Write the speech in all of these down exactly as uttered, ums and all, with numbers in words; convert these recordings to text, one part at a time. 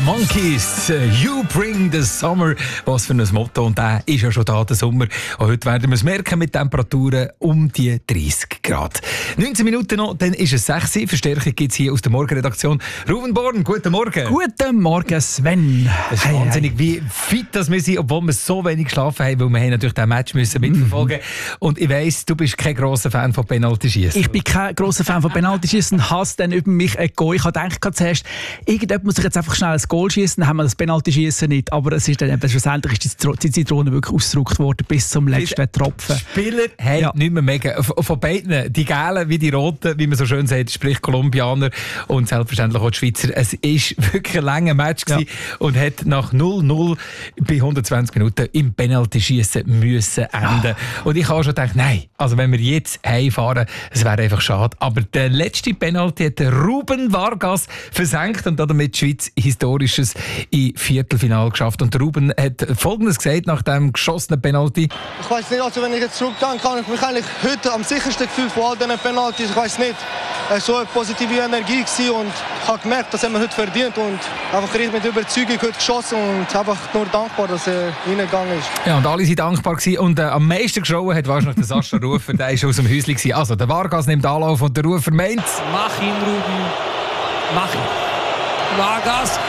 Monkeys, You Bring the Summer. Was für ein Motto. Und der ist ja schon da, der Sommer. Und heute werden wir es merken mit Temperaturen um die dreißig Grad. neunzehn Minuten noch, dann ist es sechs Uhr. Verstärkung gibt es hier aus der Morgenredaktion. Ruben Born, guten Morgen. Guten Morgen, Sven. Es ist hey, wahnsinnig, hey. wie fit dass wir sind, obwohl wir so wenig geschlafen haben, weil wir haben natürlich den Match müssen mitverfolgen mussten. Und ich weiss, du bist kein grosser Fan von Penalty-Schiessen. Ich bin kein grosser Fan von Penalty-Schiessen und hasse dann über mich ein Goal. Ich habe gedacht zuerst, irgendjemand muss sich jetzt einfach schnell ein Goal schießen, dann haben wir das Penalty-Schiessen nicht. Aber es ist dann eben, schlussendlich ist die Zitrone wirklich ausgedrückt worden bis zum letzten Tropfen. Spieler haben ja. nicht mehr mega. Von beiden, die Gelben wie die Roten, wie man so schön sagt, sprich Kolumbianer und selbstverständlich auch die Schweizer. Es war wirklich ein langer Match ja. und hat nach null null bei hundertzwanzig Minuten im Penalty-Schiessen müssen enden. Ah. Und ich habe schon gedacht, nein, also wenn wir jetzt heimfahren, es wäre einfach schade. Aber der letzte Penalty hat Ruben Vargas versenkt und damit die Schweiz Historisches im Viertelfinale geschafft. Und Ruben hat Folgendes gesagt nach dem geschossenen Penalty. Ich weiß nicht, also wenn ich jetzt zurückdenke, kann ich mich eigentlich heute am sichersten gefühlt von all diesen Penaltys. Ich weiß nicht, es war so eine positive Energie gewesen und ich habe gemerkt, das haben wir heute verdient und einfach richtig mit Überzeugung heute geschossen und einfach nur dankbar, dass er reingegangen ist. Ja, und alle waren dankbar gewesen. Und äh, am meisten geschaut hat wahrscheinlich der Sascha Rufer, der war aus dem Häuschen gewesen. Also der Vargas nimmt Anlauf und der Rufer meint: Mach ihn, Ruben, mach ihn. Vargas.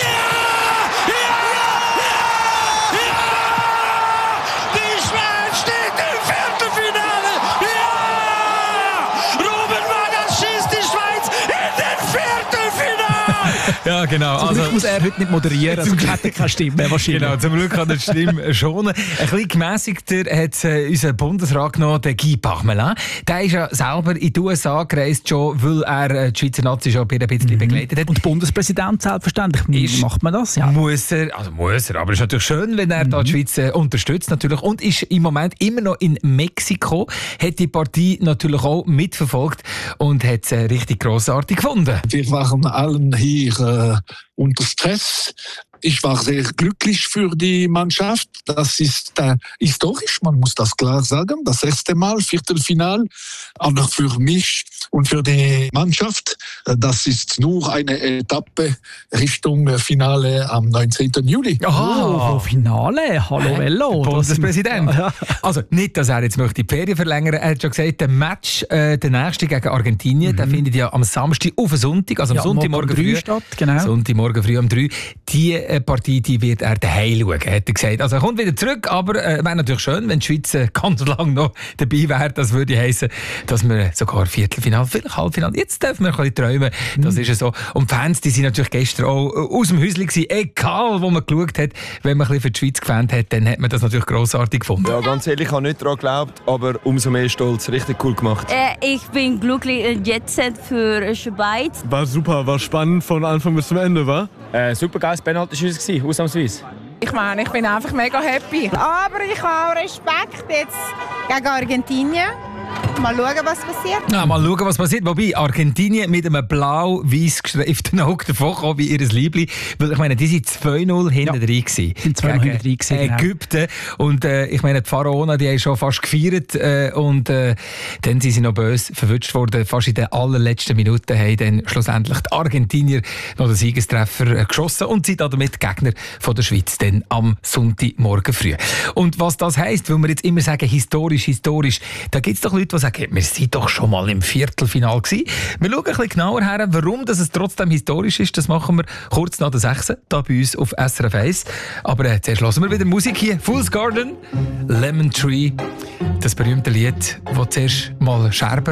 Ja, genau. Zum Glück also, muss er heute nicht moderieren, sonst hat er keine Stimme wahrscheinlich. Genau, zum Glück hat er die Stimme schonen. Ein bisschen gemässigter hat äh, unser Bundesrat genommen, der Guy Parmelin. Der ist ja selber in die U S A gereist, schon, weil er äh, die Schweizer Nazi schon ein bisschen mhm. begleitet hat. Und Bundespräsident selbstverständlich. Wie macht man das? Ja. Muss er, also muss er, aber es ist natürlich schön, wenn er mhm. da die Schweiz äh, unterstützt natürlich. Und ist im Moment immer noch in Mexiko, hat die Partie natürlich auch mitverfolgt und hat es äh, richtig grossartig gefunden. Wir waren allen hier äh, unter Stress. Ich war sehr glücklich für die Mannschaft. Das ist äh, historisch, man muss das klar sagen. Das erste Mal, Viertelfinal. Aber für mich und für die Mannschaft, äh, das ist nur eine Etappe Richtung Finale am neunzehnten Juli. Oh, oh Finale. Hallo, Vello. Bundespräsident. Ja. Also nicht, dass er jetzt möchte die Ferien verlängern. Er hat schon gesagt, der Match, äh, der nächste gegen Argentinien, mhm. der findet ja am Samstag auf den Sonntag, also am ja, Sonntagmorgen früh statt. Genau. Sonntagmorgen früh um drei. Die Eine Partie, die wird er daheim schauen, hat er gesagt. Also er kommt wieder zurück, aber es äh, wäre natürlich schön, wenn die Schweiz äh, ganz lang noch dabei wäre. Das würde heissen, dass wir sogar Viertelfinale, vielleicht Halbfinale, jetzt dürfen wir ein bisschen träumen. Das mm. ist ja so. Und die Fans, die sind natürlich gestern auch aus dem Häuschen gewesen, egal wo man geschaut hat. Wenn man ein bisschen für die Schweiz gefans hat, dann hat man das natürlich grossartig gefunden. Ja, ganz ehrlich, ich habe nicht daran geglaubt, aber umso mehr stolz. Richtig cool gemacht. Äh, ich bin glücklich, jetzt für Schweiz. War super, war spannend von Anfang bis zum Ende, war? Äh, super geiles Penalty-Schiessen, ausnahmsweise. Ich meine, ich bin einfach mega happy. Aber ich habe auch Respekt jetzt gegen Argentinien. Mal schauen, was passiert. Ja, mal schauen, was passiert. Wobei Argentinien mit einem blau-weiß gestreiften Auge davon kam wie ihr Liebling. Weil ich meine, die waren zwei null hinten ja. drin gewesen. zwei null hinten drin gewesen, Ägypten. Und äh, ich meine, die Pharaonen, die haben schon fast gefeiert. Äh, und äh, dann sind sie noch böse verwünscht worden. Fast in den allerletzten Minuten haben dann schlussendlich die Argentinier noch den Siegestreffer äh, geschossen und sind damit Gegner von der Schweiz dann am Sonntagmorgen früh. Und was das heisst, weil wir jetzt immer sagen, historisch, historisch, da gibt es doch Leute, die sagen, wir sind doch schon mal im Viertelfinale gewesen. Wir schauen ein bisschen genauer her, warum das es trotzdem historisch ist. Das machen wir kurz nach der sechs hier bei uns auf S R F eins. Aber äh, zuerst hören wir wieder Musik hier. Fool's Garden, Lemon Tree. Das berühmte Lied, das zuerst mal Scherben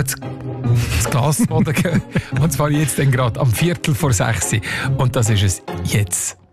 ins Glas gehen. Und zwar jetzt dann gerade am Viertel vor sechs. Und das ist es jetzt.